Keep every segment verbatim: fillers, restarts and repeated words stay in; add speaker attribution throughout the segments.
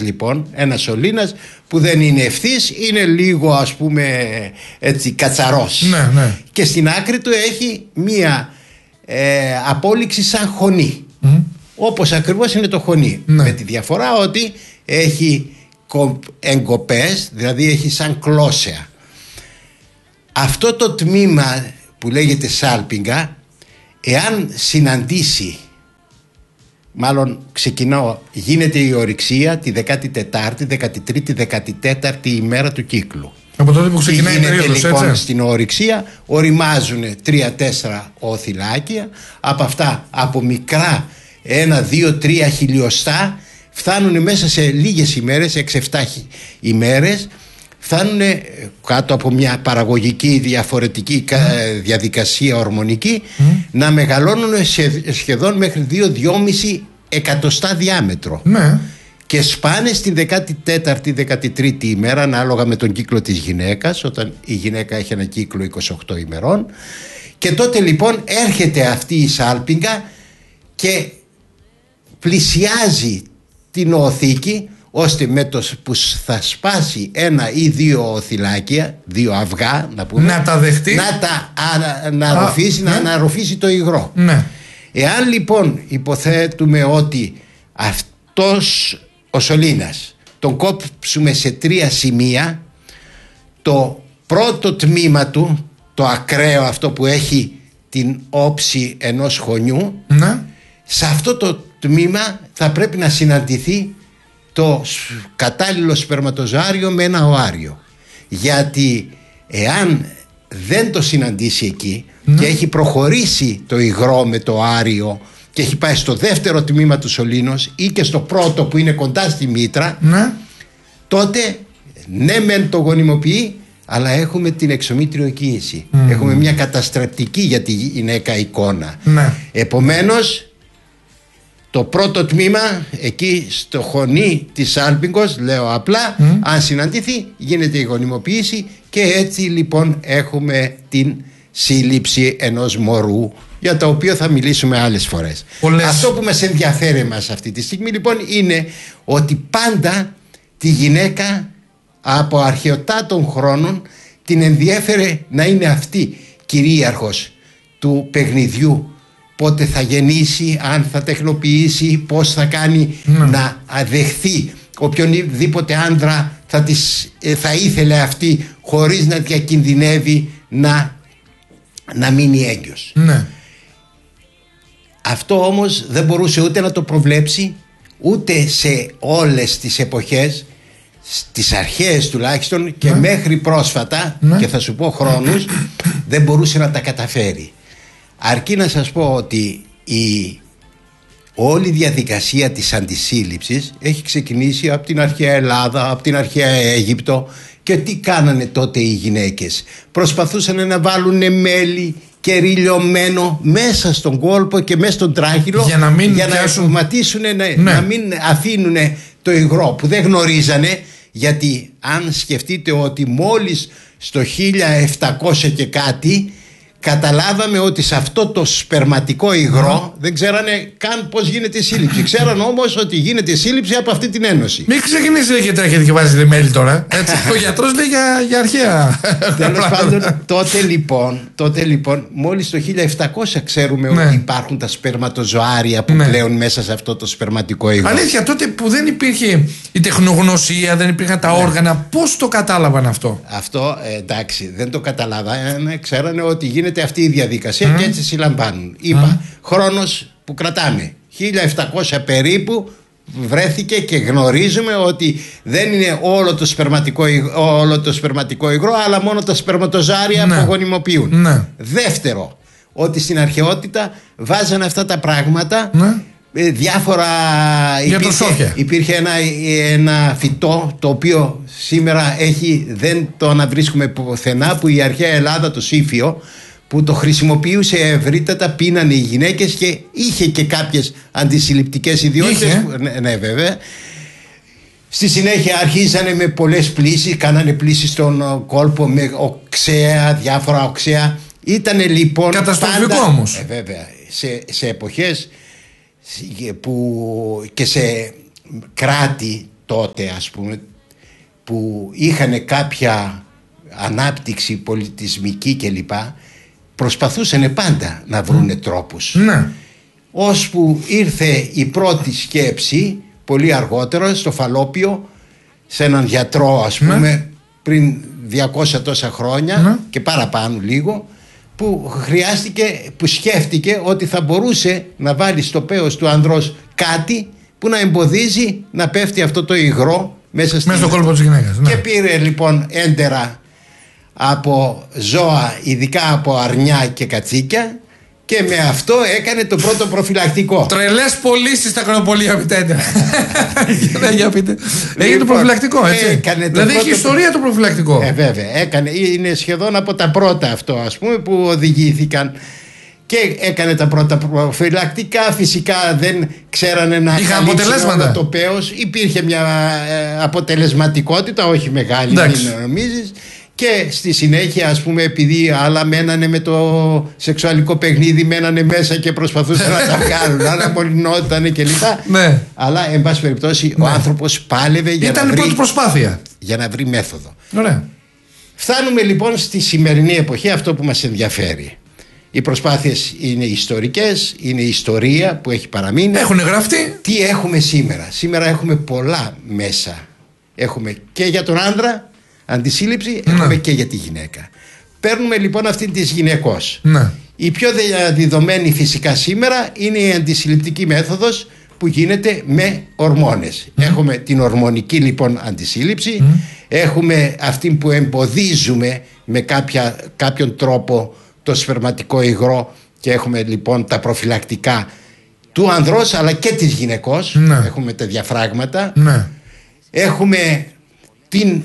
Speaker 1: λοιπόν, ένας σωλήνας που δεν είναι ευθύς, είναι λίγο ας πούμε έτσι κατσαρός.
Speaker 2: Ναι, ναι.
Speaker 1: Και στην άκρη του έχει μία ε, απόλυξη σαν χωνή. Mm. Όπως ακριβώς είναι το χωνί. Ναι. Με τη διαφορά ότι έχει εγκοπές, δηλαδή έχει σαν κλώσεα. Αυτό το τμήμα που λέγεται σάλπιγγα, εάν συναντήσει, μάλλον ξεκινάω, γίνεται η ορυξία τη δεκάτη τετάρτη, δεκάτη τρίτη, δεκάτη τέταρτη ημέρα του κύκλου.
Speaker 2: Από τότε που ξεκινάει η περίοδος,
Speaker 1: λοιπόν,
Speaker 2: έτσι.
Speaker 1: Στην ορυξία οριμάζουν τρία-τέσσερα οθυλάκια. Από αυτά, από μικρά ένα, δύο, τρία χιλιοστά, φτάνουν μέσα σε λίγες ημέρες, έξι εφτά ημέρες, φτάνουν κάτω από μια παραγωγική διαφορετική mm. διαδικασία ορμονική mm. να μεγαλώνουν σε, σχεδόν μέχρι δύο με δυόμισι εκατοστά διάμετρο. Mm. Και σπάνε στην δεκάτη τέταρτη δεκάτη τρίτη ημέρα, ανάλογα με τον κύκλο της γυναίκας, όταν η γυναίκα έχει ένα κύκλο είκοσι οκτώ ημερών. Και τότε λοιπόν έρχεται αυτή η σάλπιγγα και πλησιάζει την οθήκη, ώστε με το που θα σπάσει ένα ή δύο οθυλάκια, δύο αυγά να πούμε,
Speaker 2: να τα δεχτεί,
Speaker 1: να τα αναρροφήσει, να
Speaker 2: ναι.
Speaker 1: αναρροφήσει το υγρό.
Speaker 2: Ναι.
Speaker 1: Εάν λοιπόν υποθέτουμε ότι αυτός ο σωλήνας τον κόψουμε σε τρία σημεία, το πρώτο τμήμα του, το ακραίο αυτό που έχει την όψη ενός χωνιού,
Speaker 2: ναι.
Speaker 1: σε αυτό το τμήμα θα πρέπει να συναντηθεί το κατάλληλο σπερματοζωάριο με ένα οάριο. Γιατί εάν δεν το συναντήσει εκεί, ναι. και έχει προχωρήσει το υγρό με το οάριο και έχει πάει στο δεύτερο τμήμα του σωλήνος ή και στο πρώτο που είναι κοντά στη μήτρα, ναι. τότε ναι μεν το γονιμοποιεί, αλλά έχουμε την εξωμήτριο εκκοίηση. Mm. Έχουμε μια καταστρεπτική για τη γυναίκα εικόνα. Ναι. Επομένως, το πρώτο τμήμα εκεί στο χωνί της σάλπιγγος, λέω απλά, mm. αν συναντηθεί γίνεται η γονιμοποίηση και έτσι λοιπόν έχουμε την σύλληψη ενός μωρού, για το οποίο θα μιλήσουμε άλλες φορές. Πολλές. Αυτό που μας ενδιαφέρει εμάς αυτή τη στιγμή λοιπόν είναι ότι πάντα τη γυναίκα από αρχαιοτά των χρόνων την ενδιέφερε να είναι αυτή κυρίαρχος του παιχνιδιού. Πότε θα γεννήσει, αν θα τεχνοποιήσει, πώς θα κάνει mm. να αδεχθεί οποιονδήποτε άνδρα θα, της, θα ήθελε αυτή, χωρίς να διακινδυνεύει να, να μείνει έγκυος. Mm. Αυτό όμως δεν μπορούσε ούτε να το προβλέψει, ούτε σε όλες τις εποχές, στις αρχαίες τουλάχιστον και mm. μέχρι πρόσφατα, mm. και θα σου πω χρόνους, δεν μπορούσε να τα καταφέρει. Αρκεί να σας πω ότι η όλη διαδικασία της αντισύλληψης έχει ξεκινήσει από την αρχαία Ελλάδα, από την αρχαία Αίγυπτο. Και τι κάνανε τότε οι γυναίκες? Προσπαθούσαν να βάλουν μέλι και ριλιωμένο μέσα στον κόλπο και μέσα στον τράχυλο για να, μην για να ευματίσουν, να, ναι. να μην αφήνουν το υγρό που δεν γνωρίζανε. Γιατί αν σκεφτείτε ότι μόλις στο χίλια επτακόσια και κάτι καταλάβαμε ότι σε αυτό το σπερματικό υγρό mm. δεν ξέρανε καν πώς γίνεται η σύλληψη. Ξέραν όμως ότι γίνεται η σύλληψη από αυτή την ένωση.
Speaker 2: Μην ξεκινήσετε και τρέχετε και βάζετε μέλι τώρα. Έτσι. Ο γιατρός λέει για, για αρχαία.
Speaker 1: Τέλος πάντων, τότε λοιπόν, τότε λοιπόν, μόλις το χίλια επτακόσια ξέρουμε ναι. ότι υπάρχουν τα σπερματοζωάρια που ναι. πλέον μέσα σε αυτό το σπερματικό υγρό.
Speaker 2: Αλήθεια, τότε που δεν υπήρχε η τεχνογνωσία, δεν υπήρχαν τα ναι. όργανα, πώς το κατάλαβαν αυτό?
Speaker 1: Αυτό ε, εντάξει, δεν το καταλάβανε. Ξέρανε ότι γίνεται αυτή η διαδικασία mm. και έτσι συλλαμβάνουν. Είπα, mm. χρόνος που κρατάμε χίλια επτακόσια περίπου βρέθηκε και γνωρίζουμε ότι δεν είναι όλο το σπερματικό, όλο το σπερματικό υγρό, αλλά μόνο τα σπερματοζάρια ναι. που γονιμοποιούν. Ναι. Δεύτερο, ότι στην αρχαιότητα βάζανε αυτά τα πράγματα ναι. διάφορα. Υπήρχε, υπήρχε ένα, ένα φυτό το οποίο σήμερα έχει, δεν το αναβρίσκουμε πουθενά, που η αρχαία Ελλάδα, το σύφιο, που το χρησιμοποιούσε ευρύτατα, πίνανε οι γυναίκες και είχε και κάποιες αντισυλληπτικές ιδιότητες. Ναι, ναι, βέβαια. Στη συνέχεια αρχίζανε με πολλές πλήσεις, κάνανε πλήσεις στον κόλπο με οξέα, διάφορα οξέα. Ήτανε λοιπόν
Speaker 2: καταστροφικό
Speaker 1: πάντα,
Speaker 2: όμως.
Speaker 1: Ε, βέβαια, σε, σε εποχές που και σε κράτη τότε, ας πούμε, που είχαν κάποια ανάπτυξη πολιτισμική κλπ, προσπαθούσαν πάντα να βρούνε τρόπους.
Speaker 2: Ναι.
Speaker 1: Ώσπου ήρθε η πρώτη σκέψη πολύ αργότερα στο Φαλόπιο, σε έναν γιατρό, ας πούμε, ναι, πριν διακόσια τόσα χρόνια, ναι, και παραπάνω λίγο, που χρειάστηκε, που σκέφτηκε ότι θα μπορούσε να βάλει στο πέος του ανδρός κάτι που να εμποδίζει να πέφτει αυτό το υγρό μέσα,
Speaker 2: μέσα στο κόλπο της γυναίκας.
Speaker 1: Και ναι, πήρε λοιπόν έντερα από ζώα, ειδικά από αρνιά και κατσίκια, και με αυτό έκανε το πρώτο προφυλακτικό.
Speaker 2: Τρελές πωλήσεις στα κρονοπολία, πείτε. Για πείτε. Έγινε το προφυλακτικό, έτσι.
Speaker 1: Έκανε
Speaker 2: δηλαδή
Speaker 1: πρώτο...
Speaker 2: έχει ιστορία το προφυλακτικό.
Speaker 1: Ε, βέβαια. Έκανε, είναι σχεδόν από τα πρώτα αυτό, ας πούμε, που οδηγήθηκαν. Και έκανε τα πρώτα προφυλακτικά. Φυσικά δεν ξέρανε να καλύψουν όλο το πέος. Υπήρχε μια ε, αποτελεσματικότητα, όχι μεγάλη, μην νομίζεις. Και στη συνέχεια, ας πούμε, επειδή άλλα μένανε με το σεξουαλικό παιχνίδι, μένανε μέσα και προσπαθούσαν να τα βγάλουν, άλλα μολυνότανε κλπ.
Speaker 2: Ναι.
Speaker 1: Αλλά, εν πάση περιπτώσει, ναι, ο άνθρωπος πάλευε για
Speaker 2: Ήταν
Speaker 1: να βρει,
Speaker 2: πρώτη προσπάθεια,
Speaker 1: για να βρει μέθοδο.
Speaker 2: Ωραία.
Speaker 1: Φτάνουμε λοιπόν στη σημερινή εποχή, αυτό που μας ενδιαφέρει. Οι προσπάθειες είναι ιστορικές, είναι η ιστορία που έχει παραμείνει.
Speaker 2: Έχουν γραφτεί.
Speaker 1: Τι έχουμε σήμερα? Σήμερα έχουμε πολλά μέσα. Έχουμε και για τον άντρα αντισύλληψη, ναι, έχουμε και για τη γυναίκα. Παίρνουμε λοιπόν αυτήν της γυναικός.
Speaker 2: Ναι.
Speaker 1: Η πιο διαδεδομένη φυσικά σήμερα είναι η αντισυλληπτική μέθοδος που γίνεται με ορμόνες. Mm. Έχουμε την ορμονική λοιπόν αντισύλληψη, mm. έχουμε αυτή που εμποδίζουμε με κάποια, κάποιον τρόπο το σπερματικό υγρό, και έχουμε λοιπόν τα προφυλακτικά του ανδρός αλλά και της γυναικός. Ναι. Έχουμε τα διαφράγματα. Ναι. Έχουμε την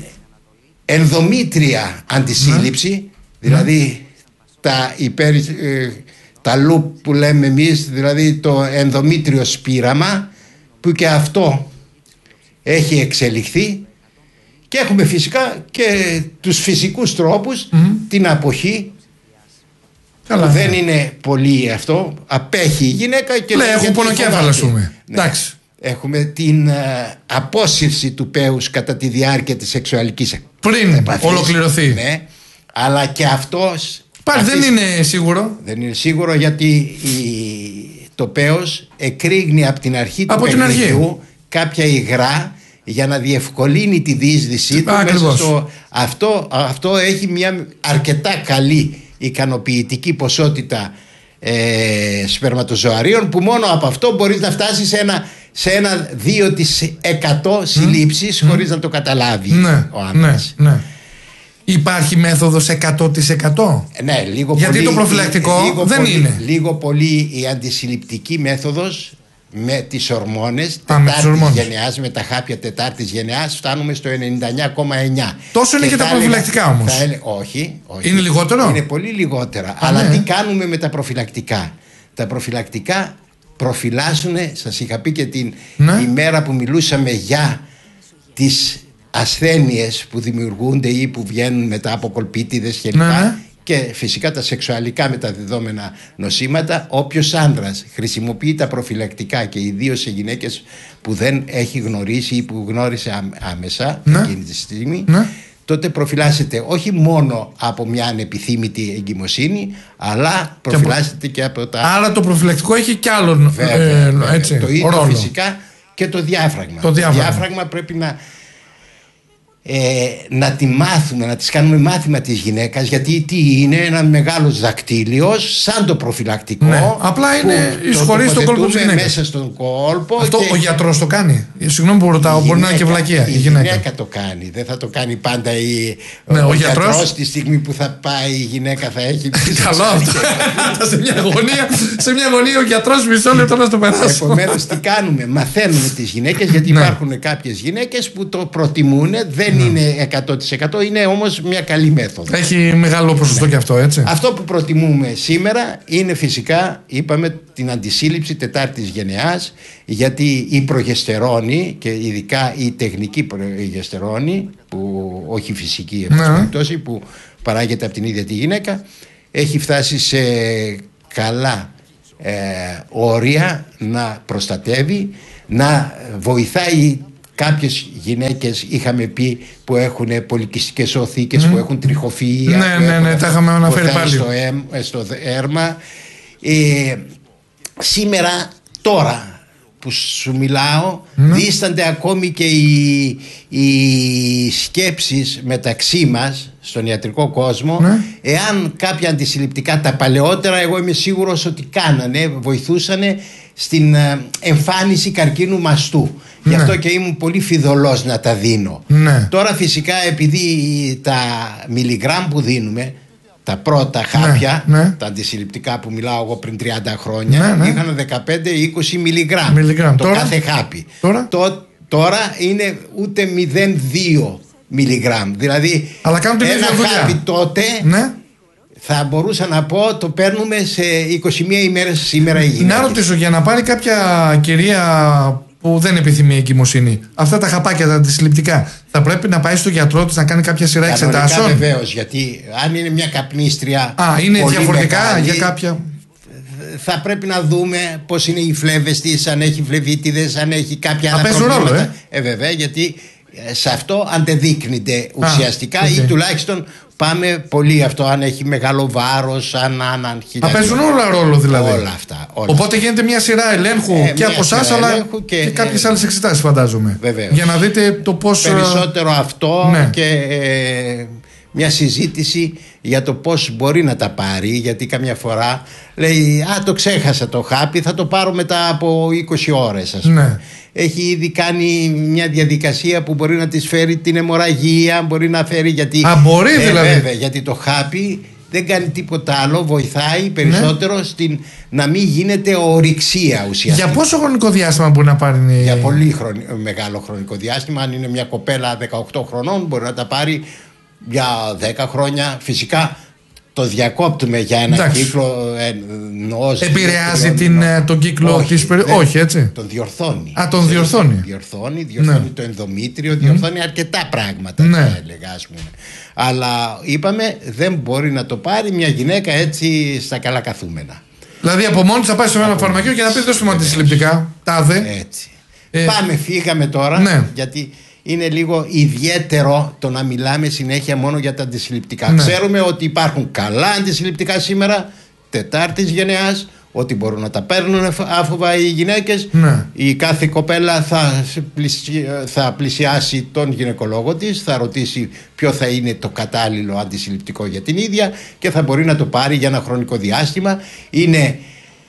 Speaker 1: ενδομήτρια αντισύλληψη, ναι, δηλαδή τα, υπέρ, ε, τα λουπ που λέμε εμείς, δηλαδή το ενδομήτριο σπήραμα, που και αυτό έχει εξελιχθεί. Και έχουμε φυσικά και τους φυσικούς τρόπους, mm. την αποχή. Καλά, που δεν είναι πολύ αυτό. Απέχει η γυναίκα και
Speaker 2: λέει έχω πονοκέφαλο, ας πούμε.
Speaker 1: Ναι. Εντάξει. Έχουμε την uh, απόσυρση του πέους κατά τη διάρκεια της σεξουαλικής
Speaker 2: πριν επαφής, ολοκληρωθεί.
Speaker 1: Ναι, αλλά και αυτός
Speaker 2: πάλι αυτής, δεν είναι σίγουρο.
Speaker 1: Δεν είναι σίγουρο, γιατί η, το πέος εκρήγνει από την αρχή
Speaker 2: από
Speaker 1: του
Speaker 2: την
Speaker 1: παιχνιδιού κάποια υγρά για να διευκολύνει τη διείσδυσή του. Μέσα στο, αυτό, αυτό έχει μια αρκετά καλή ικανοποιητική ποσότητα ε, σπερματοζωαρίων, που μόνο από αυτό μπορείς να φτάσεις σε ένα, σε ένα δύο τοις εκατό συλλήψεις mm. χωρίς mm. να το καταλάβει ναι, ο άνθρωπος.
Speaker 2: Ναι, ναι. Υπάρχει μέθοδος εκατό τοις εκατό?
Speaker 1: Ναι, λίγο
Speaker 2: γιατί
Speaker 1: πολύ,
Speaker 2: το προφυλακτικό
Speaker 1: λίγο
Speaker 2: δεν
Speaker 1: πολύ,
Speaker 2: είναι.
Speaker 1: Λίγο πολύ η αντισυλληπτική μέθοδος με τις ορμόνες τετάρτης γενεάς, με τα χάπια τετάρτης γενεάς, φτάνουμε στο ενενήντα εννιά κόμμα εννιά.
Speaker 2: Τόσο είναι και, και τα προφυλακτικά έλεγα, όμως.
Speaker 1: Έλεγα, όχι, όχι.
Speaker 2: Είναι λιγότερο.
Speaker 1: Είναι πολύ λιγότερα. Α, αλλά ναι, τι κάνουμε με τα προφυλακτικά? Τα προφυλακτικά προφυλάσσουν, σας είχα πει και την ναι, ημέρα που μιλούσαμε για τις ασθένειες που δημιουργούνται ή που βγαίνουν μετά από κολπίτιδες κλπ. Ναι, ναι. Και φυσικά τα σεξουαλικά μεταδεδόμενα νοσήματα. Όποιος άνδρας χρησιμοποιεί τα προφυλακτικά, και ιδίως σε γυναίκες που δεν έχει γνωρίσει ή που γνώρισε άμεσα ναι, εκείνη τη στιγμή, ναι, τότε προφυλάσσεται όχι μόνο από μια ανεπιθύμητη εγκυμοσύνη, αλλά προφυλάσσεται και από, και από τα...
Speaker 2: Άρα το προφυλακτικό έχει κι άλλον βέβαια, ε, βέβαια. Έτσι,
Speaker 1: το ίδιο
Speaker 2: ρόλο.
Speaker 1: Φυσικά και το διάφραγμα.
Speaker 2: Το διάφραγμα,
Speaker 1: το διάφραγμα πρέπει να... Ε, να τη μάθουμε, να της κάνουμε μάθημα της γυναίκας, γιατί τι είναι? Ένα μεγάλος δακτύλιος σαν το προφυλακτικό, ναι,
Speaker 2: απλά είναι εισχωρεί στον κόλπο της γυναίκας.
Speaker 1: Μέσα στον κόλπο.
Speaker 2: Αυτό
Speaker 1: και...
Speaker 2: ο γιατρός το κάνει? Συγγνώμη που ρωτάω, μπορεί να είναι και βλακεία.
Speaker 1: Η, η γυναίκα. γυναίκα το κάνει, δεν θα το κάνει πάντα η,
Speaker 2: ναι,
Speaker 1: ο,
Speaker 2: ο,
Speaker 1: ο
Speaker 2: γιατρός.
Speaker 1: γιατρός τη στιγμή που θα πάει η γυναίκα θα έχει
Speaker 2: καλό αυτό. σε μια γωνία, σε μια γωνία ο γιατρός μισό λεπτό να στο περάσει.
Speaker 1: Επομένως τι κάνουμε? Μαθαίνουμε τις γυναίκες, γιατί ναι, υπάρχουν κάποιες γυναίκες που το προτιμούν, δεν ναι, είναι εκατό τοις εκατό, είναι όμως μια καλή μέθοδο.
Speaker 2: Έχει μεγάλο ποσοστό ναι, και αυτό, έτσι.
Speaker 1: Αυτό που προτιμούμε σήμερα είναι φυσικά, είπαμε, την αντισύλληψη τετάρτης γενεάς, γιατί η προγεστερόνη, και ειδικά η τεχνική προγεστερόνη, που όχι φυσική περιπτώσει, ναι, που παράγεται από την ίδια τη γυναίκα, έχει φτάσει σε καλά ε, όρια να προστατεύει, να βοηθάει κάποιες γυναίκες είχαμε πει που έχουν πολυκυστικές οθήκες, mm. που έχουν τριχοφυΐα,
Speaker 2: ναι, ναι, ναι, τα είχαμε αναφέρει πάλι
Speaker 1: στο, αίμα, στο έρμα. Ε, σήμερα, τώρα που σου μιλάω, mm. δίστανται ακόμη και οι, οι σκέψεις μεταξύ μας στον ιατρικό κόσμο, mm. εάν κάποια αντισυλληπτικά τα παλαιότερα, εγώ είμαι σίγουρος ότι κάνανε, βοηθούσανε στην εμφάνιση καρκίνου μαστού. Γι' αυτό και ήμουν πολύ φιδωλός να τα δίνω.
Speaker 2: Ναι.
Speaker 1: Τώρα φυσικά, επειδή τα μιλιγκράμμ που δίνουμε, τα πρώτα χάπια, ναι, ναι, τα αντισυλληπτικά που μιλάω εγώ πριν τριάντα χρόνια, ναι, ναι, είχαν δεκαπέντε με είκοσι μιλιγκράμμ το τώρα, κάθε χάπι.
Speaker 2: Τώρα?
Speaker 1: Το, τώρα είναι ούτε μηδέν κόμμα δύο μιλιγκράμμ. Δηλαδή
Speaker 2: αλλά
Speaker 1: ένα χάπι τότε, ναι, θα μπορούσα να πω το παίρνουμε σε είκοσι μία ημέρες σήμερα η γυναίκα.
Speaker 2: Να ρωτήσω, για να πάρει κάποια κυρία που δεν επιθυμεί εγκυμοσύνη, αυτά τα χαπάκια, τα αντισυλληπτικά, θα πρέπει να πάει στο γιατρό της να κάνει κάποια σειρά εξετάσεων?
Speaker 1: Βεβαίως, γιατί αν είναι μια καπνίστρια.
Speaker 2: Α, είναι διαφορετικά
Speaker 1: μεγάλη,
Speaker 2: για κάποια.
Speaker 1: Θα πρέπει να δούμε πώς είναι οι φλέβες της, αν έχει φλεβίτιδες, αν έχει κάποια άλλα προβλήματα.
Speaker 2: Ρόλο, ε?
Speaker 1: ε, βέβαια, γιατί σε αυτό αντεδείκνυται ουσιαστικά. Α, okay. Ή τουλάχιστον πάμε πολύ αυτό, αν έχει μεγάλο βάρος, αν αν
Speaker 2: παίζουν όλα ρόλο δηλαδή.
Speaker 1: Όλα αυτά. Όλα
Speaker 2: Οπότε
Speaker 1: αυτά.
Speaker 2: Γίνεται μια σειρά ελέγχου ε, και από εσάς, αλλά και, και κάποιες ε, άλλες εξετάσεις, φαντάζομαι.
Speaker 1: Βεβαίως.
Speaker 2: Για να δείτε το πώς.
Speaker 1: Περισσότερο αυτό, ναι, και ε, μια συζήτηση για το πώς μπορεί να τα πάρει, γιατί καμιά φορά λέει «Α, το ξέχασα το χάπι, θα το πάρω μετά από είκοσι ώρες», ας πούμε. Ναι. Έχει ήδη κάνει μια διαδικασία που μπορεί να της φέρει την αιμορραγία, μπορεί να φέρει γιατί.
Speaker 2: Α, μπορεί ε, δηλαδή.
Speaker 1: Βέβαια, γιατί το χάπι δεν κάνει τίποτα άλλο, βοηθάει περισσότερο, ναι, στην να μην γίνεται ορυξία ουσιαστικά.
Speaker 2: Για πόσο χρονικό διάστημα μπορεί να πάρει?
Speaker 1: Για πολύ χρονι... μεγάλο χρονικό διάστημα. Αν είναι μια κοπέλα δεκαοκτώ χρονών, μπορεί να τα πάρει για δέκα χρόνια. Φυσικά το διακόπτουμε για ένα Εντάξει. κύκλο. Ενός,
Speaker 2: επηρεάζει την, τον κύκλο
Speaker 1: όχι,
Speaker 2: της περί... όχι, έτσι.
Speaker 1: Τον διορθώνει.
Speaker 2: Α, τον διορθώνει.
Speaker 1: Διορθώνει, διορθώνει, ναι, το ενδομήτριο, διορθώνει mm. αρκετά πράγματα, ναι, θα έλεγα, ας πούμε. Αλλά είπαμε, δεν μπορεί να το πάρει μια γυναίκα έτσι στα καλά καθούμενα.
Speaker 2: Δηλαδή από μόνη θα πάει στο ένα φαρμακείο και να πει δώστε μου αντισυλληπτικά. Τάδε.
Speaker 1: Έτσι. Ε, Πάμε, φύγαμε τώρα, ναι, γιατί είναι λίγο ιδιαίτερο το να μιλάμε συνέχεια μόνο για τα αντισυλληπτικά. Ναι. Ξέρουμε ότι υπάρχουν καλά αντισυλληπτικά σήμερα, τετάρτης γενεάς, ότι μπορούν να τα παίρνουν άφοβα οι γυναίκες. Ναι. Η κάθε κοπέλα θα, πλησι... θα πλησιάσει τον γυναικολόγο της, θα ρωτήσει ποιο θα είναι το κατάλληλο αντισυλληπτικό για την ίδια και θα μπορεί να το πάρει για ένα χρονικό διάστημα. Είναι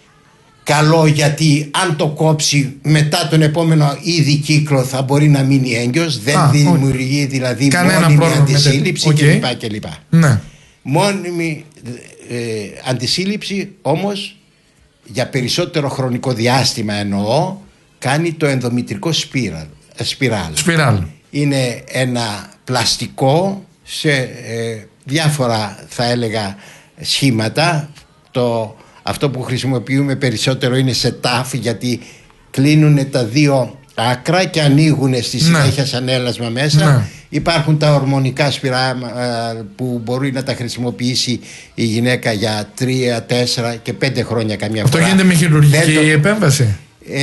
Speaker 1: καλό γιατί αν το κόψει μετά τον επόμενο ήδη κύκλο θα μπορεί να μείνει έγκυος. Δεν Α, δημιουργεί ο... δηλαδή κανένα μόνιμη αντισύλληψη okay. κλπ. κλπ. Ναι. Μόνιμη ε, αντισύλληψη όμως για περισσότερο χρονικό διάστημα εννοώ κάνει το ενδομητρικό σπιράλ. Σπιράλ.
Speaker 2: Σπιράλ.
Speaker 1: Είναι ένα πλαστικό σε ε, διάφορα θα έλεγα σχήματα. Το Αυτό που χρησιμοποιούμε περισσότερο είναι σε τάφ, γιατί κλείνουν τα δύο άκρα και ανοίγουν στη συνέχεια, ναι, σαν έλασμα μέσα. Ναι. Υπάρχουν τα ορμονικά σπυρά που μπορεί να τα χρησιμοποιήσει η γυναίκα για τρία, τέσσερα και πέντε χρόνια καμιά
Speaker 2: Αυτό
Speaker 1: φορά.
Speaker 2: Αυτό γίνεται με χειρουργική το... επέμβαση?
Speaker 1: Ε,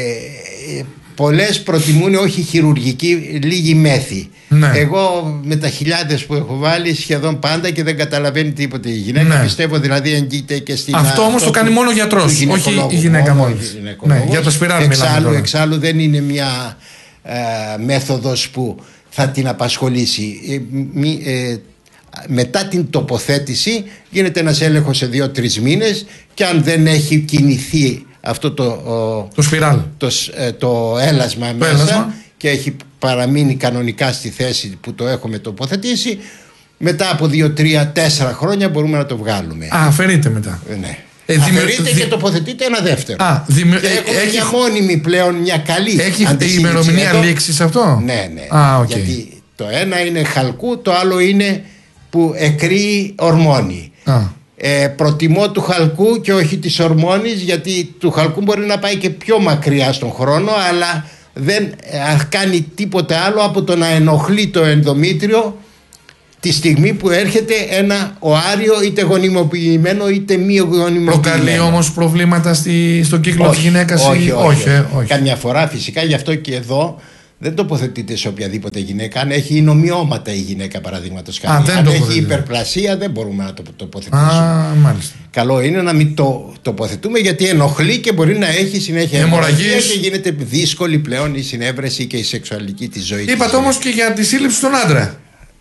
Speaker 1: πολλές προτιμούν όχι χειρουργική, λίγη μέθη. Ναι. Εγώ με τα χιλιάδες που έχω βάλει σχεδόν πάντα και δεν καταλαβαίνει τίποτε η γυναίκα. Ναι. Πιστεύω δηλαδή εγγύεται και στην.
Speaker 2: Αυτό όμως το κάνει μόνο ο γιατρός, όχι η γυναίκα μόλις. Ναι, για το σπιράλ
Speaker 1: εξάλλου, εξάλλου δεν είναι μια ε, μέθοδος που θα την απασχολήσει. Ε, μη, ε, μετά την τοποθέτηση γίνεται ένας έλεγχος σε δύο τρεις μήνες και αν δεν έχει κινηθεί αυτό το, ο,
Speaker 2: το σπιράλ,
Speaker 1: το, ε, το έλασμα το μέσα έλασμα. Και έχει παραμείνει κανονικά στη θέση που το έχουμε τοποθετήσει, μετά από δύο, τρία, τέσσερα χρόνια μπορούμε να το βγάλουμε.
Speaker 2: Α, αφαιρείται μετά.
Speaker 1: Ναι. Ε, αφαιρείται δη... και τοποθετείται ένα δεύτερο.
Speaker 2: Α, δημι...
Speaker 1: και έχουμε έχει... μια μόνιμη πλέον, μια καλή.
Speaker 2: Έχει ημερομηνία λήξης αυτό?
Speaker 1: Ναι, ναι.
Speaker 2: Α, okay.
Speaker 1: Γιατί το ένα είναι χαλκού, το άλλο είναι που εκρύει ορμόνη. Α. Ε, προτιμώ του χαλκού και όχι της ορμόνης, γιατί του χαλκού μπορεί να πάει και πιο μακριά στον χρόνο, αλλά δεν κάνει τίποτε άλλο από το να ενοχλεί το ενδομήτριο τη στιγμή που έρχεται ένα οάριο, είτε γονιμοποιημένο είτε μη γονιμοποιημένο.
Speaker 2: Προκαλεί όμως προβλήματα στη, στον κύκλο
Speaker 1: όχι,
Speaker 2: της γυναίκας?
Speaker 1: Όχι,
Speaker 2: ή...
Speaker 1: όχι, όχι,
Speaker 2: όχι, όχι.
Speaker 1: Καμιά φορά φυσικά, γι' αυτό και εδώ δεν τοποθετείται σε οποιαδήποτε γυναίκα. Αν έχει νομιώματα η γυναίκα, παραδείγματος χάρη.
Speaker 2: Αν
Speaker 1: έχει υπερπλασία, δεν μπορούμε να το τοποθετήσουμε.
Speaker 2: Α, μάλιστα.
Speaker 1: Καλό είναι να μην το τοποθετούμε, γιατί ενοχλεί και μπορεί να έχει συνέχεια αιμορραγία και γίνεται δύσκολη πλέον η συνέβρεση και η σεξουαλική της ζωή.
Speaker 2: Είπατε όμως και για τη σύλληψη στον άντρα.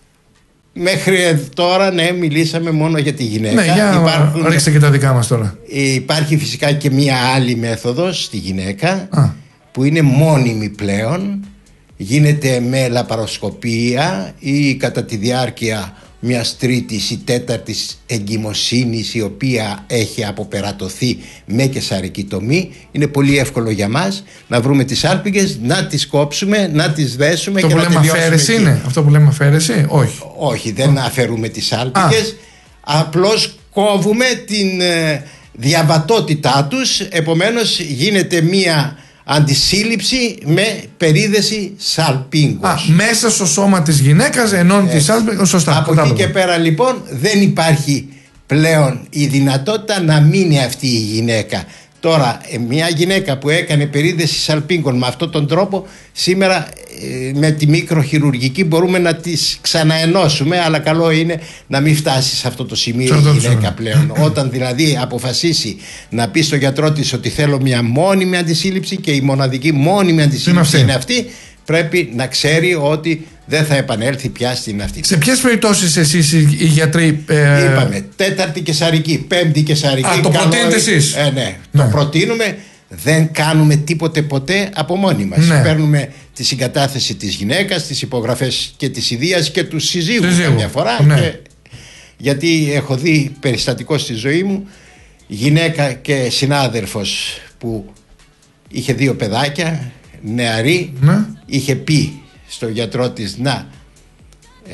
Speaker 1: Μέχρι τώρα, ναι, μιλήσαμε μόνο για τη γυναίκα.
Speaker 2: Ναι, για Υπάρχουν... ρίξτε και τα δικά μας τώρα.
Speaker 1: Υπάρχει φυσικά και μία άλλη μέθοδος στη γυναίκα,
Speaker 2: Α.
Speaker 1: που είναι μόνιμη πλέον. Γίνεται με λαπαροσκοπία ή κατά τη διάρκεια μιας τρίτης ή τέταρτης εγκυμοσύνης, η οποία έχει αποπερατωθεί με καισαρική τομή. Είναι πολύ εύκολο για μας να βρούμε τις άλπιγγες, να τις κόψουμε, να τις δέσουμε.
Speaker 2: Αυτό
Speaker 1: και
Speaker 2: που
Speaker 1: να
Speaker 2: λέμε αφαίρεση
Speaker 1: εκεί.
Speaker 2: είναι, αυτό που λέμε αφαίρεση, όχι.
Speaker 1: Όχι, δεν oh. αφαιρούμε τις άλπιγγες, απλώς κόβουμε την ε, διαβατότητά τους, επομένως γίνεται μία αντισύλληψη με περίδεση σαλπίγκος.
Speaker 2: Α, μέσα στο σώμα της γυναίκας ενώνει τη σάλπιγγος. Σωστά.
Speaker 1: Από εκεί και πέρα λοιπόν δεν υπάρχει πλέον η δυνατότητα να μείνει αυτή η γυναίκα. Τώρα μια γυναίκα που έκανε περίδεση σαλπίγκων με αυτόν τον τρόπο, σήμερα με τη μικροχειρουργική μπορούμε να τις ξαναενώσουμε, αλλά καλό είναι να μην φτάσει σε αυτό το σημείο η γυναίκα πλέον. Όταν δηλαδή αποφασίσει να πει στον γιατρό της ότι θέλω μια μόνιμη αντισύλληψη και η μοναδική μόνιμη αντισύλληψη είναι αυτή, πρέπει να ξέρει ότι δεν θα επανέλθει πια στην αυτή.
Speaker 2: Σε ποιες περιπτώσεις εσείς οι γιατροί ε...
Speaker 1: είπαμε τέταρτη καισαρική, πέμπτη καισαρική.
Speaker 2: Α, το προτείνετε εσείς?
Speaker 1: Ε, ναι, ναι, το προτείνουμε. Δεν κάνουμε τίποτε ποτέ από μόνοι μας. Ναι. Παίρνουμε τη συγκατάθεση της γυναίκας, τις υπογραφές και της ιδείας και του συζύγου καμιά φορά.
Speaker 2: Ναι.
Speaker 1: Και, γιατί έχω δει περιστατικό στη ζωή μου γυναίκα και συνάδελφος που είχε δύο παιδάκια, νεαρή, ναι. είχε πει στον γιατρό της να ε,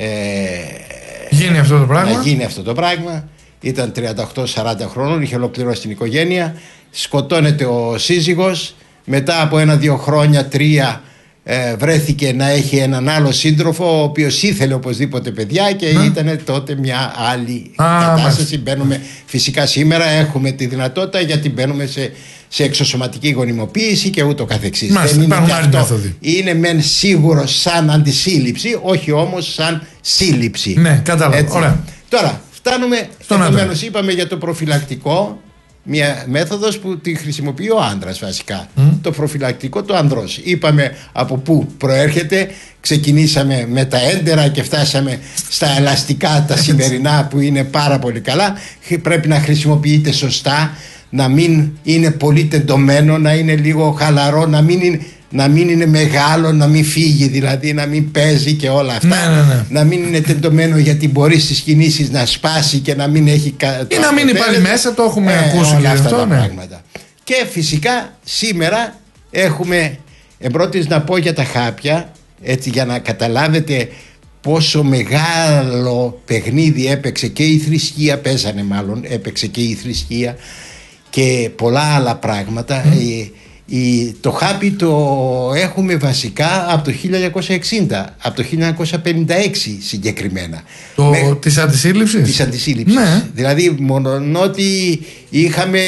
Speaker 2: γίνει αυτό το πράγμα.
Speaker 1: να γίνει αυτό το πράγμα. Ήταν τριάντα οκτώ σαράντα χρόνων, είχε ολοκληρώσει την οικογένεια. Σκοτώνεται ο σύζυγος. Μετά από ένα-δύο χρόνια, τρία, ε, βρέθηκε να έχει έναν άλλο σύντροφο, ο οποίος ήθελε οπωσδήποτε παιδιά και ναι. ήταν τότε μια άλλη Α, κατάσταση. Μάλιστα. Μπαίνουμε, φυσικά σήμερα έχουμε τη δυνατότητα, γιατί μπαίνουμε σε, σε εξωσωματική γονιμοποίηση και ούτω καθεξής.
Speaker 2: Μάλιστα,
Speaker 1: δεν είναι
Speaker 2: και αυτό.
Speaker 1: Είναι μεν σίγουρο σαν αντισύλληψη, όχι όμως σαν σύλληψη.
Speaker 2: Ναι, κατάλαβα. Ωραία.
Speaker 1: Τώρα φτάνουμε, επομένως είπαμε για το προφυλακτικό, μια μέθοδος που τη χρησιμοποιεί ο άντρας βασικά. Mm. Το προφυλακτικό του ανδρός. Είπαμε από πού προέρχεται. Ξεκινήσαμε με τα έντερα και φτάσαμε στα ελαστικά τα σημερινά που είναι πάρα πολύ καλά. Πρέπει να χρησιμοποιείται σωστά, να μην είναι πολύ τεντωμένο, να είναι λίγο χαλαρό, να μην είναι, να μην είναι μεγάλο, να μην φύγει, δηλαδή να μην παίζει και όλα αυτά.
Speaker 2: Ναι, ναι, ναι.
Speaker 1: Να μην είναι τεντωμένο, γιατί μπορεί στις κινήσεις να σπάσει και να μην έχει.
Speaker 2: Ή να μείνει πάλι μέσα, το έχουμε ε, ακούσει
Speaker 1: όλα
Speaker 2: και
Speaker 1: αυτά
Speaker 2: αυτό,
Speaker 1: τα
Speaker 2: ναι.
Speaker 1: πράγματα. Και φυσικά σήμερα έχουμε, εμπρότης να πω για τα χάπια, έτσι για να καταλάβετε πόσο μεγάλο παιχνίδι έπαιξε και η θρησκεία, παίζανε μάλλον, έπαιξε και η θρησκεία και πολλά άλλα πράγματα. Mm. Η, η, το χάπι το έχουμε βασικά από το χίλια εννιακόσια εξήντα, από το χίλια εννιακόσια πενήντα έξι συγκεκριμένα.
Speaker 2: Το, Με, της αντισύλληψης.
Speaker 1: Της αντισύλληψης. Ναι. Δηλαδή μόνο ότι είχαμε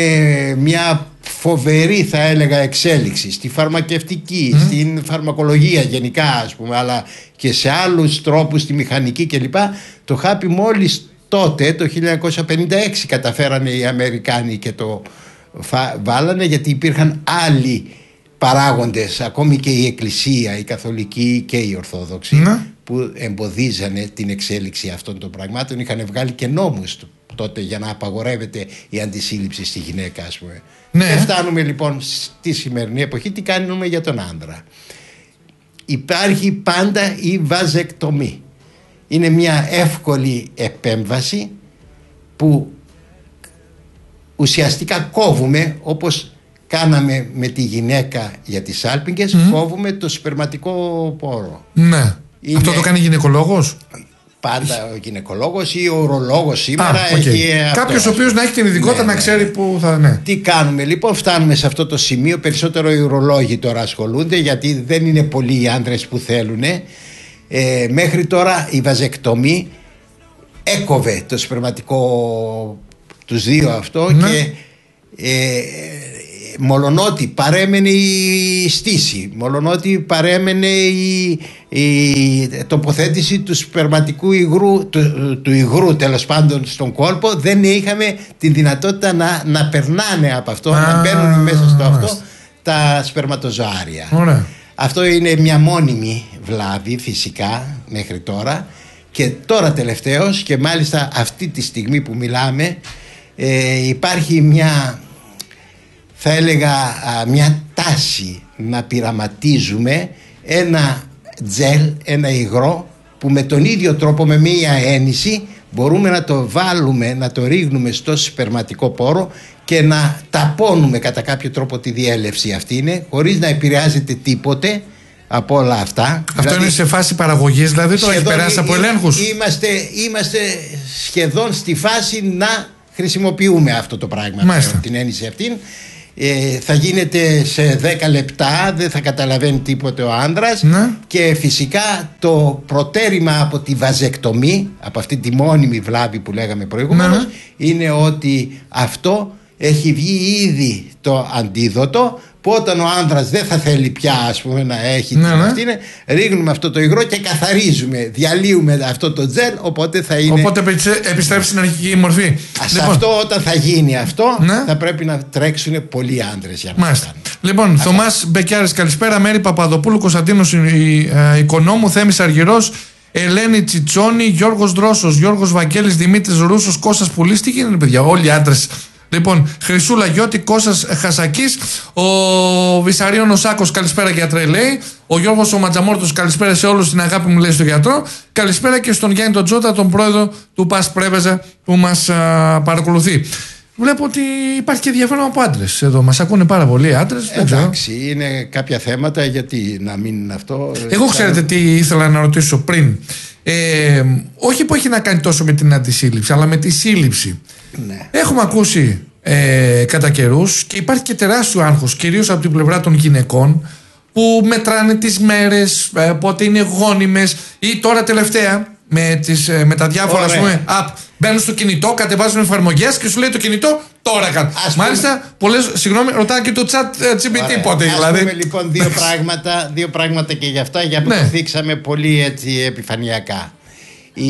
Speaker 1: μια φοβερή, θα έλεγα, εξέλιξη στη φαρμακευτική, mm. στην φαρμακολογία γενικά, ας πούμε, αλλά και σε άλλους τρόπους, στη μηχανική κλπ. Το χάπι μόλις τότε, το χίλια εννιακόσια πενήντα έξι, καταφέρανε οι Αμερικάνοι και το βάλανε, γιατί υπήρχαν άλλοι παράγοντες, ακόμη και η Εκκλησία, η Καθολική και η Ορθόδοξη, mm. που εμποδίζανε την εξέλιξη αυτών των πραγμάτων. Είχαν βγάλει και νόμους τότε για να απαγορεύεται η αντισύλληψη στη γυναίκα, ας πούμε. Ναι. Και φτάνουμε λοιπόν στη σημερινή εποχή. Τι κάνουμε για τον άντρα? Υπάρχει πάντα η βαζεκτομή. Είναι μια εύκολη επέμβαση που ουσιαστικά κόβουμε, όπως κάναμε με τη γυναίκα για τις άλπιγγες, mm. κόβουμε το σπερματικό πόρο.
Speaker 2: Ναι. Είναι... Αυτό το κάνει γυναικολόγος?
Speaker 1: Πάντα ο γυναικολόγος ή ο ουρολόγος σήμερα.
Speaker 2: Α, okay. έχει κάποιος ο οποίος να έχει την ειδικότητα, ναι, να ξέρει ναι. που θα. Ναι.
Speaker 1: Τι κάνουμε λοιπόν? Φτάνουμε σε αυτό το σημείο. Περισσότερο οι ουρολόγοι τώρα ασχολούνται, γιατί δεν είναι πολλοί οι άνδρες που θέλουν. Ε, μέχρι τώρα η βαζεκτομή έκοβε το σπερματικό, τους δύο αυτό, ναι. και ε, μολονότι παρέμενε η στήση, μολονότι παρέμενε η, η τοποθέτηση του σπερματικού υγρού, του, του υγρού τέλος πάντων στον κόλπο, δεν είχαμε τη δυνατότητα να, να περνάνε από αυτό, Α, να μπαίνουν μέσα στο αυτό τα σπερματοζωάρια.
Speaker 2: Ωραία.
Speaker 1: Αυτό είναι μια μόνιμη βλάβη φυσικά μέχρι τώρα, και τώρα τελευταίως, και μάλιστα αυτή τη στιγμή που μιλάμε, ε, υπάρχει μια, θα έλεγα, μια τάση να πειραματίζουμε ένα τζελ, ένα υγρό που με τον ίδιο τρόπο, με μία έννυση, μπορούμε να το βάλουμε, να το ρίχνουμε στο σπερματικό πόρο και να ταπώνουμε κατά κάποιο τρόπο τη διέλευση αυτή, είναι, χωρίς να επηρεάζεται τίποτε από όλα αυτά.
Speaker 2: Αυτό
Speaker 1: δηλαδή,
Speaker 2: είναι σε φάση παραγωγής, δηλαδή το έχει περάσει από ελέγχους.
Speaker 1: Είμαστε, είμαστε σχεδόν στη φάση να χρησιμοποιούμε αυτό το πράγμα, πλέον, την έννυση αυτή. Ε, θα γίνεται σε δέκα λεπτά, δεν θα καταλαβαίνει τίποτε ο άνδρας, ναι. Και φυσικά το προτέρημα από τη βαζεκτομή, από αυτή τη μόνιμη βλάβη που λέγαμε προηγουμένως, ναι. Είναι ότι αυτό έχει βγει ήδη το αντίδοτο, που όταν ο άνδρας δεν θα θέλει πια, ας πούμε, να έχει, ναι, την ναι. Αυτή, ρίχνουμε αυτό το υγρό και καθαρίζουμε, διαλύουμε αυτό το τζελ, οπότε θα είναι...
Speaker 2: Οπότε επιστρέφει στην αρχική μορφή.
Speaker 1: Σε λοιπόν, αυτό, όταν θα γίνει αυτό, ναι. Θα πρέπει να τρέξουν πολλοί άντρες για να
Speaker 2: μάλιστα. Το κάνουν. Λοιπόν, Θωμάς Μπεκιάρης, καλησπέρα. Μέρη Παπαδοπούλου, Κωνσταντίνος Οικονόμου, Θέμης Αργυρός, Ελένη Τσιτσόνη, Γιώργος Δρόσος, Γιώργος Βαγγέλης, Δημήτρης Ρούσος, Κώστας Πουλής. Τι γίνεται, παιδιά, όλοι οι άντρες. Λοιπόν, Χρυσούλα Γιώτη, Κώστας Χασακής, ο Βυσαρίων ο Σάκος, καλησπέρα γιατρέ, λέει. Ο Γιώργος ο Ματζαμόρτος, καλησπέρα σε όλους, την αγάπη μου, λέει στο γιατρό. Καλησπέρα και στον Γιάννη τον Τζότα, τον πρόεδρο του Πας Πρέβεζα, που μας α, παρακολουθεί. Βλέπω ότι υπάρχει και ενδιαφέρον από άντρες εδώ. Μας ακούνε πάρα πολλοί άντρες.
Speaker 1: Εντάξει, είναι κάποια θέματα, γιατί να μην είναι αυτό.
Speaker 2: Εγώ ξέρετε τι ήθελα να ρωτήσω πριν. Ε, όχι που έχει να κάνει τόσο με την αντισύλληψη, αλλά με τη σύλληψη. Ναι. Έχουμε ακούσει ε, κατά καιρούς, και υπάρχει και τεράστιο άγχος, κυρίως από την πλευρά των γυναικών, που μετράνε τις μέρες, ε, πότε είναι γόνιμες, ή τώρα τελευταία με, τις, ε, με τα διάφορα, ας πούμε, app, μπαίνουν στο κινητό, κατεβάζουν εφαρμογές και σου λέει το κινητό τώρα καν. Μάλιστα, πολλές, συγγνώμη, ρωτάνε και το chat τζι πι τι πότε.
Speaker 1: Ας
Speaker 2: δηλαδή.
Speaker 1: πούμε λοιπόν δύο πράγματα, δύο πράγματα και γι' αυτά, για που ναι. Το θίξαμε πολύ έτσι επιφανειακά. Η,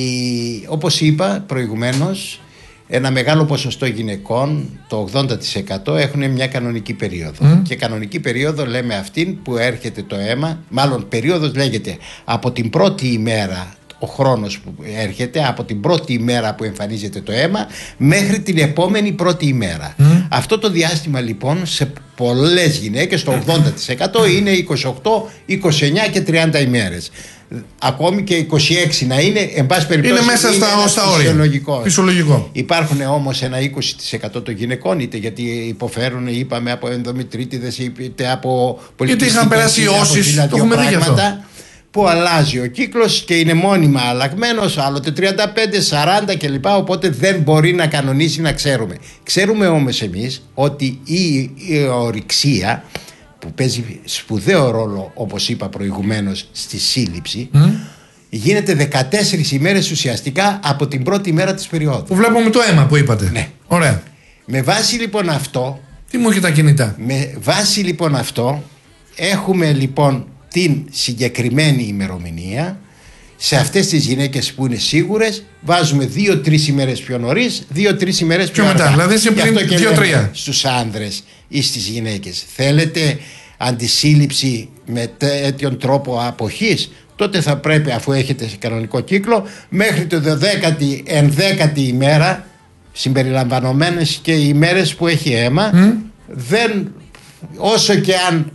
Speaker 1: όπως είπα προηγουμένως, ένα μεγάλο ποσοστό γυναικών, το ογδόντα τοις εκατό, έχουν μια κανονική περίοδο. Mm. Και κανονική περίοδο λέμε αυτήν που έρχεται το αίμα, μάλλον περίοδος λέγεται από την πρώτη ημέρα, ο χρόνος που έρχεται, από την πρώτη ημέρα που εμφανίζεται το αίμα μέχρι την επόμενη πρώτη ημέρα. Mm. Αυτό το διάστημα λοιπόν σε πολλές γυναίκες, το ογδόντα τοις εκατό, είναι είκοσι οκτώ, είκοσι εννιά και τριάντα ημέρες. Ακόμη και είκοσι έξι να είναι, εν πάση περιπτώσει,
Speaker 2: είναι μέσα στα,
Speaker 1: είναι
Speaker 2: στα όρια. Φυσιολογικό.
Speaker 1: Υπάρχουν όμως ένα είκοσι τοις εκατό των γυναικών, είτε γιατί υποφέρουν, είπαμε, από ενδομητρίτιδες, είτε από πολιτιστικές,
Speaker 2: είτε είχαν περάσει ιώσεις, το έχουμε δει γι' αυτό,
Speaker 1: που αλλάζει ο κύκλος και είναι μόνιμα αλλαγμένος, άλλοτε τριάντα πέντε, σαράντα κλπ. Οπότε δεν μπορεί να κανονίσει, να ξέρουμε. Ξέρουμε όμως εμείς ότι η, η ορυξία, που παίζει σπουδαίο ρόλο, όπως είπα προηγουμένως, στη σύλληψη, mm. γίνεται δεκατέσσερις ημέρες ουσιαστικά από την πρώτη μέρα της περίοδου.
Speaker 2: Που βλέπουμε το αίμα που είπατε.
Speaker 1: Ναι.
Speaker 2: Ωραία.
Speaker 1: Με βάση λοιπόν αυτό...
Speaker 2: Τι μου έχει τα κινητά.
Speaker 1: Με βάση λοιπόν αυτό έχουμε λοιπόν την συγκεκριμένη ημερομηνία. Σε αυτές τις γυναίκες που είναι σίγουρες βάζουμε δύο-τρεις ημέρες πιο νωρίς, δύο-τρεις ημέρες πιο, πιο μετά.
Speaker 2: Δηλαδή σε δύο-τρία.
Speaker 1: Στους άνδρες ή στις γυναίκες. Θέλετε αντισύλληψη με τέτοιον τρόπο αποχής, τότε θα πρέπει, αφού έχετε κανονικό κύκλο, μέχρι το δέκατη ενδέκατη ημέρα, συμπεριλαμβανομένες και οι ημέρες που έχει αίμα, mm. δεν, όσο και αν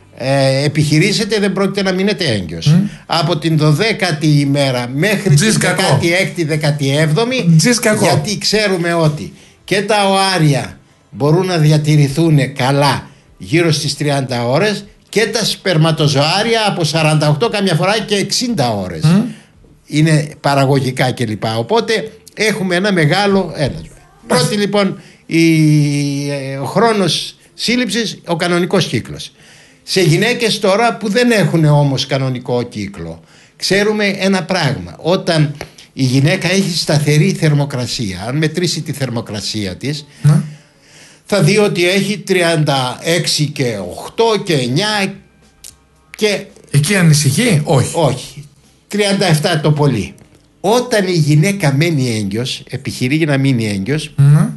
Speaker 1: ε, επιχειρήσετε, δεν πρόκειται να μείνετε έγκυος. Mm. Από την δωδέκατη ημέρα μέχρι την δεκάτη έκτη δεκάτη έβδομη, γιατί ξέρουμε ότι και τα οάρια μπορούν να διατηρηθούν καλά γύρω στις τριάντα ώρες και τα σπερματοζωάρια από σαράντα οκτώ καμιά φορά και εξήντα ώρες. Mm. Είναι παραγωγικά κλπ. Οπότε έχουμε ένα μεγάλο ένασμα. Πρώτη λοιπόν η, ο χρόνος σύλληψης, ο κανονικός κύκλος. Σε γυναίκες τώρα που δεν έχουν όμως κανονικό κύκλο, ξέρουμε ένα πράγμα. Όταν η γυναίκα έχει σταθερή θερμοκρασία, αν μετρήσει τη θερμοκρασία της, mm. θα δει ότι έχει τριάντα έξι και οκτώ και εννιά και...
Speaker 2: Εκεί ανησυχεί? Όχι.
Speaker 1: Όχι. τριάντα επτά το πολύ. Όταν η γυναίκα μένει έγκυος, επιχειρεί για να μείνει έγκυος, mm-hmm.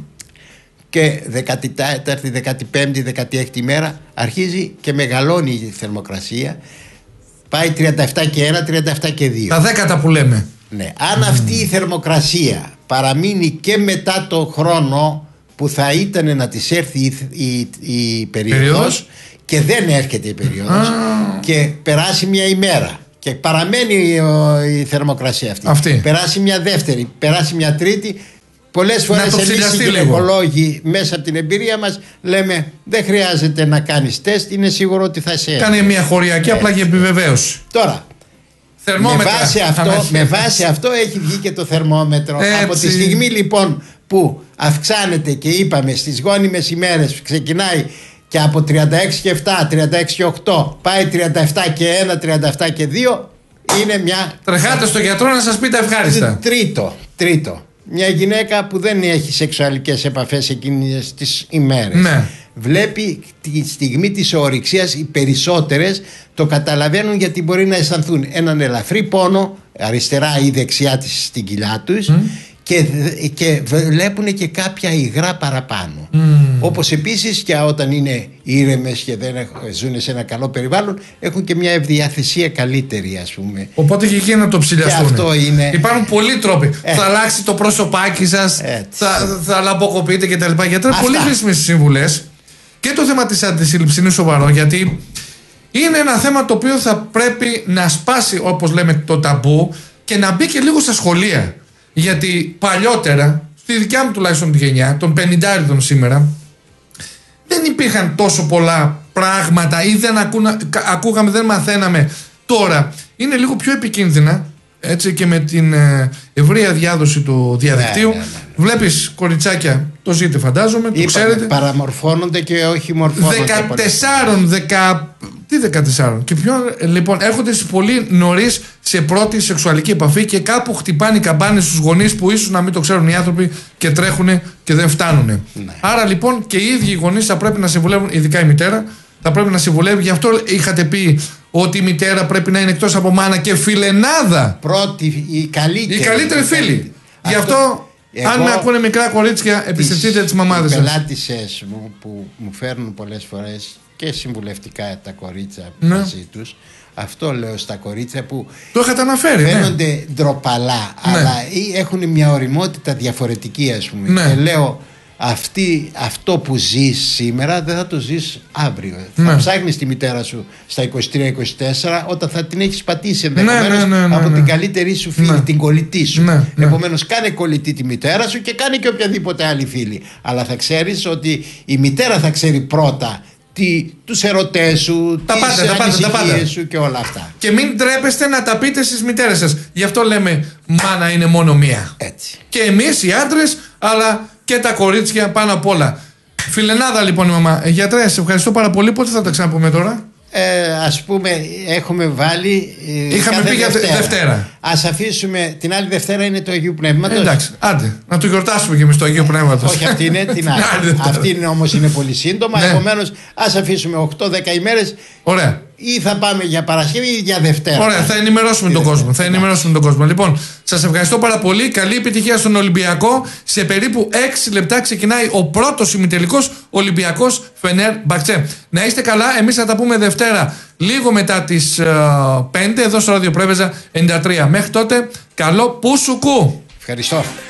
Speaker 1: και δέκατη τέταρτη, δέκατη πέμπτη, δέκατη έκτη μέρα αρχίζει και μεγαλώνει η θερμοκρασία. Πάει τριάντα επτά και ένα, τριάντα επτά και δύο.
Speaker 2: Τα δέκατα που λέμε.
Speaker 1: Ναι. Αν mm. αυτή η θερμοκρασία παραμείνει και μετά το χρόνο που θα ήταν να της έρθει η, η, η περίοδος, περίοδος και δεν έρχεται η περίοδος ah. και περάσει μια ημέρα και παραμένει η, η θερμοκρασία αυτή, αυτή, περάσει μια δεύτερη, περάσει μια τρίτη, πολλές φορές εμείς οι γυναικολόγοι μέσα από την εμπειρία μας λέμε δεν χρειάζεται να κάνεις τεστ, είναι σίγουρο ότι θα σε...
Speaker 2: Κάνει μια χωριακή, απλά για επιβεβαίωση.
Speaker 1: Τώρα με βάση, αυτό, με βάση αυτό έχει βγει και το θερμόμετρο. Έτσι. Από τη στιγμή λοιπόν που αυξάνεται και είπαμε στις γόνιμες ημέρες ξεκινάει και από τριάντα έξι και επτά, τριάντα έξι και οκτώ πάει τριάντα επτά και ένα, τριάντα επτά και δύο, είναι μια...
Speaker 2: Τρεχάτε στο γιατρό να σας πει τα ευχάριστα.
Speaker 1: Τρίτο, τρίτο. Μια γυναίκα που δεν έχει σεξουαλικές επαφές εκείνες τις ημέρες, ναι. βλέπει τη στιγμή της ορυξίας, οι περισσότερες το καταλαβαίνουν γιατί μπορεί να αισθανθούν έναν ελαφρύ πόνο αριστερά ή δεξιά της στην κοιλιά τους, mm. και, και βλέπουν και κάποια υγρά παραπάνω. Mm. Όπως επίσης και όταν είναι ήρεμες και δεν ζουν σε ένα καλό περιβάλλον, έχουν και μια ευδιαθεσία καλύτερη, ας πούμε.
Speaker 2: Οπότε και εκεί να το ψηλιαστούν.
Speaker 1: Είναι...
Speaker 2: Υπάρχουν πολλοί τρόποι. Ε. Θα αλλάξει το πρόσωπάκι σας, θα, θα λαμποκοπείτε κτλ. Γιατί είναι πολύ χρήσιμες σύμβουλες. Και το θέμα της αντισύλληψης είναι σοβαρό, γιατί είναι ένα θέμα το οποίο θα πρέπει να σπάσει, όπως λέμε, το ταμπού και να μπει και λίγο στα σχολεία. Γιατί παλιότερα, στη δικιά μου τουλάχιστον τη γενιά, των πενηντάριδων σήμερα, δεν υπήρχαν τόσο πολλά πράγματα ή δεν ακούνα, ακούγαμε, δεν μαθαίναμε. Τώρα είναι λίγο πιο επικίνδυνα, έτσι, και με την ε, ευρεία διάδοση του διαδικτύου. Ναι, ναι, ναι, ναι. Βλέπεις κοριτσάκια, το ζείτε φαντάζομαι, το
Speaker 1: Είπαμε,
Speaker 2: ξέρετε.
Speaker 1: Παραμορφώνονται και όχι μορφώνονται.
Speaker 2: δεκατέσσερα, δεκα... τι δεκατέσσερα. Και πιο, λοιπόν, έρχονται πολύ νωρίς σε πρώτη σεξουαλική επαφή και κάπου χτυπάνε οι καμπάνες στους γονείς που ίσως να μην το ξέρουν οι άνθρωποι και τρέχουν και δεν φτάνουν. Ναι. Άρα λοιπόν και οι ίδιοι οι γονείς θα πρέπει να συμβουλεύουν, ειδικά η μητέρα, θα πρέπει να συμβουλεύει. Γι' αυτό είχατε πει ότι η μητέρα πρέπει να είναι εκτός από μάνα και φιλενάδα.
Speaker 1: Πρώτη, η καλύτερη.
Speaker 2: Η καλύτερη φίλη. Γι' αυτό, εγώ, αν με ακούνε μικρά κορίτσια, εμπιστευτείτε τις μαμάδες σας.
Speaker 1: Οι πελάτησες μου που μου φέρνουν πολλές φορές και συμβουλευτικά τα κορίτσια
Speaker 2: ναι.
Speaker 1: μαζί τους, αυτό λέω στα κορίτσια που
Speaker 2: το είχατε αναφέρει,
Speaker 1: φαίνονται
Speaker 2: ναι.
Speaker 1: ντροπαλά, ναι. αλλά έχουν μια ωριμότητα διαφορετική, ας πούμε.
Speaker 2: Ναι.
Speaker 1: Και λέω, αυτή, αυτό που ζεις σήμερα δεν θα το ζεις αύριο. Ναι. Θα ψάχνεις τη μητέρα σου στα είκοσι τρία είκοσι τέσσερα όταν θα την έχεις πατήσει ενδεχομένως
Speaker 2: ναι, ναι, ναι, ναι,
Speaker 1: από
Speaker 2: ναι.
Speaker 1: την καλύτερη σου φίλη, ναι. την κολλητή σου. Ναι, ναι. Επομένως κάνε κολλητή τη μητέρα σου και κάνε και οποιαδήποτε άλλη φίλη. Αλλά θα ξέρεις ότι η μητέρα θα ξέρει πρώτα τι, τους ερωτές σου,
Speaker 2: τα
Speaker 1: τις
Speaker 2: πάντα,
Speaker 1: ανησυχίες σου και όλα αυτά.
Speaker 2: Και μην τρέπεστε να τα πείτε στις μητέρες σας. Γι' αυτό λέμε μάνα είναι μόνο μία.
Speaker 1: Έτσι.
Speaker 2: Και εμείς οι άντρες, αλλά και τα κορίτσια πάνω απ' όλα. Φιλενάδα λοιπόν η μαμά. Γιατρέ, σε ευχαριστώ πάρα πολύ. Πότε θα τα ξαναπούμε τώρα?
Speaker 1: Ε, ας πούμε έχουμε βάλει ε,
Speaker 2: είχαμε πει για Δευτέρα. Δευτέρα
Speaker 1: Ας αφήσουμε την άλλη Δευτέρα είναι το Αγίου Πνεύματος.
Speaker 2: ε, εντάξει, άντε, να το γιορτάσουμε και εμείς το Αγίου Πνεύματος.
Speaker 1: Όχι, αυτή είναι την άλλη. Αυτή είναι όμως είναι πολύ σύντομα. Ναι. Επομένως ας αφήσουμε οκτώ δέκα ημέρες.
Speaker 2: Ωραία.
Speaker 1: Ή θα πάμε για Παρασκευή ή για Δευτέρα.
Speaker 2: Ωραία, θα ενημερώσουμε τον κόσμο. Θα ενημερώσουμε τον κόσμο. Λοιπόν, σας ευχαριστώ πάρα πολύ. Καλή επιτυχία στον Ολυμπιακό. Σε περίπου έξι λεπτά ξεκινάει ο πρώτος ημιτελικός Ολυμπιακός Φενέρ Μπαχτσέ. Να είστε καλά. Εμείς θα τα πούμε Δευτέρα λίγο μετά τις uh, πέντε εδώ στο Ραδιοπρέβεζα ενενήντα τρία. Μέχρι τότε, καλό Πουσουκού.
Speaker 1: Ευχαριστώ.